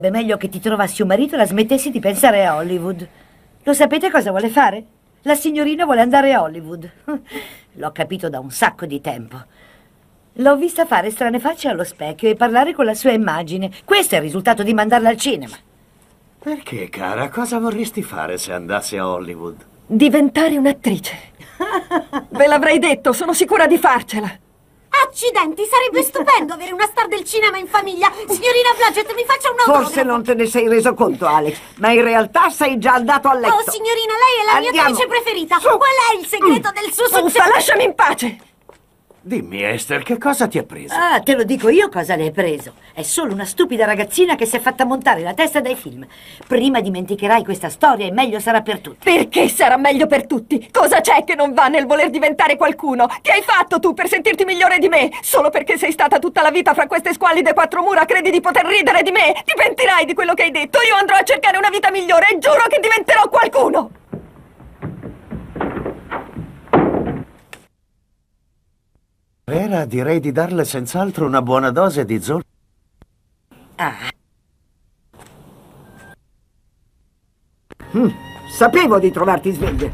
È meglio che ti trovassi un marito e la smettessi di pensare a Hollywood. Lo sapete cosa vuole fare? La signorina vuole andare a Hollywood. L'ho capito da un sacco di tempo. L'ho vista fare strane facce allo specchio e parlare con la sua immagine. Questo è il risultato di mandarla al cinema. Perché, cara? Cosa vorresti fare se andassi a Hollywood? Diventare un'attrice. Ve l'avrei detto, sono sicura di farcela. Accidenti, sarebbe stupendo avere una star del cinema in famiglia. Signorina Blodgett, mi faccia un autografo. Forse non te ne sei reso conto, Alex, ma in realtà sei già andato a letto. Oh, signorina, lei è la mia attrice preferita. Su. Qual è il segreto del suo successo? Uffa, lasciami in pace! Dimmi, Esther, che cosa ti ha preso? Ah, te lo dico io cosa le hai preso. È solo una stupida ragazzina che si è fatta montare la testa dai film. Prima dimenticherai questa storia e meglio sarà per tutti. Perché sarà meglio per tutti? Cosa c'è che non va nel voler diventare qualcuno? Che hai fatto tu per sentirti migliore di me? Solo perché sei stata tutta la vita fra queste squallide quattro mura credi di poter ridere di me? Ti pentirai di quello che hai detto. Io andrò a cercare una vita migliore e giuro che diventerò qualcuno. Vera, direi di darle senz'altro una buona dose di zolfo. Sapevo di trovarti sveglia.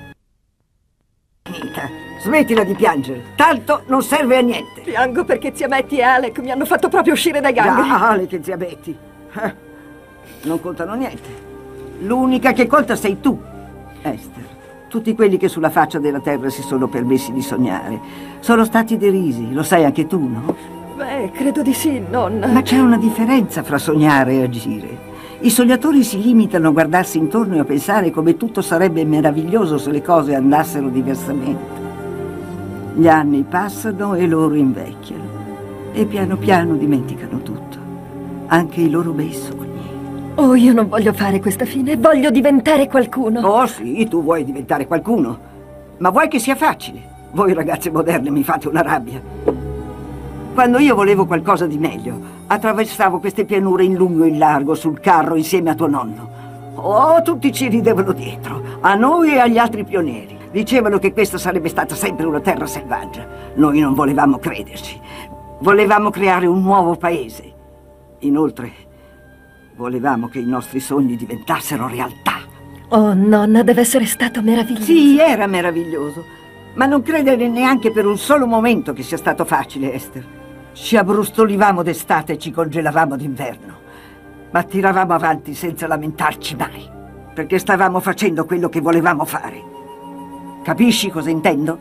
Smettila di piangere, tanto non serve a niente. Piango perché zia Betty e Alec mi hanno fatto proprio uscire dai gangheri. Già, Alec e zia Betty. Non contano niente. L'unica che conta sei tu, Esther. Tutti quelli che sulla faccia della terra si sono permessi di sognare sono stati derisi, lo sai anche tu, no? Beh, credo di sì, non... Ma c'è una differenza fra sognare e agire. I sognatori si limitano a guardarsi intorno e a pensare come tutto sarebbe meraviglioso se le cose andassero diversamente. Gli anni passano e loro invecchiano e piano piano dimenticano tutto, anche i loro bei sogni. Oh, io non voglio fare questa fine, voglio diventare qualcuno. Oh sì, tu vuoi diventare qualcuno, ma vuoi che sia facile? Voi ragazze moderne mi fate una rabbia. Quando io volevo qualcosa di meglio, attraversavo queste pianure in lungo e in largo sul carro insieme a tuo nonno. Oh, tutti ci ridevano dietro, a noi e agli altri pionieri. Dicevano che questa sarebbe stata sempre una terra selvaggia. Noi non volevamo crederci. Volevamo creare un nuovo paese. Inoltre, volevamo che i nostri sogni diventassero realtà. Oh, nonna, deve essere stato meraviglioso. Sì, era meraviglioso. Ma non credere neanche per un solo momento che sia stato facile, Esther. Ci abbrustolivamo d'estate e ci congelavamo d'inverno. Ma tiravamo avanti senza lamentarci mai. Perché stavamo facendo quello che volevamo fare. Capisci cosa intendo?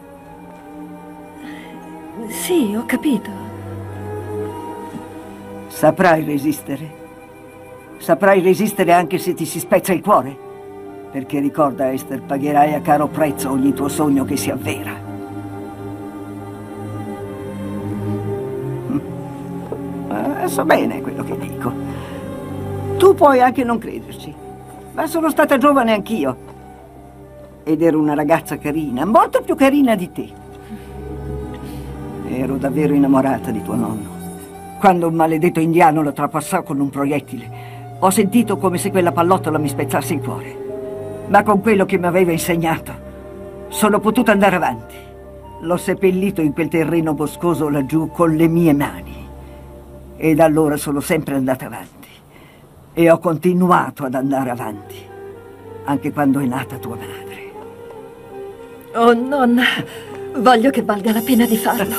Sì, ho capito. Saprai resistere. Saprai resistere anche se ti si spezza il cuore. Perché ricorda, Esther, pagherai a caro prezzo ogni tuo sogno che si avvera. So bene quello che dico. Tu puoi anche non crederci, ma sono stata giovane anch'io. Ed ero una ragazza carina, molto più carina di te. Ero davvero innamorata di tuo nonno. Quando un maledetto indiano lo trapassò con un proiettile, ho sentito come se quella pallottola mi spezzasse il cuore. Ma con quello che mi aveva insegnato, sono potuta andare avanti. L'ho seppellito in quel terreno boscoso laggiù con le mie mani. E da allora sono sempre andata avanti. E ho continuato ad andare avanti, anche quando è nata tua madre. Oh, nonna, voglio che valga la pena di farlo.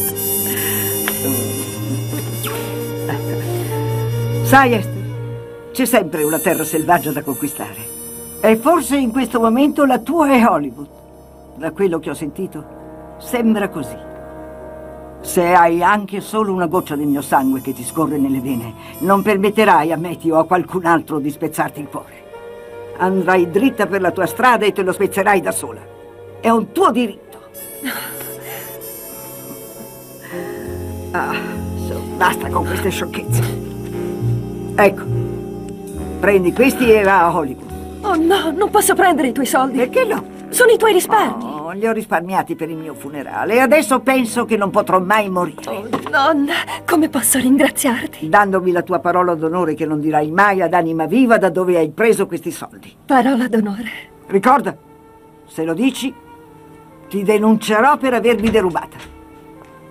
Sai, Esther, c'è sempre una terra selvaggia da conquistare. E forse in questo momento la tua è Hollywood. Da quello che ho sentito, sembra così. Se hai anche solo una goccia del mio sangue che ti scorre nelle vene, non permetterai a Matthew o a qualcun altro di spezzarti il cuore. Andrai dritta per la tua strada e te lo spezzerai da sola. È un tuo diritto. Basta con queste sciocchezze. Ecco, prendi questi e va a Hollywood. Oh no, non posso prendere i tuoi soldi. Perché no? Sono i tuoi risparmi. Oh, li ho risparmiati per il mio funerale e adesso penso che non potrò mai morire. Oh, nonna, come posso ringraziarti? Dandomi la tua parola d'onore che non dirai mai ad anima viva da dove hai preso questi soldi. Parola d'onore. Ricorda, se lo dici, ti denuncerò per avermi derubata.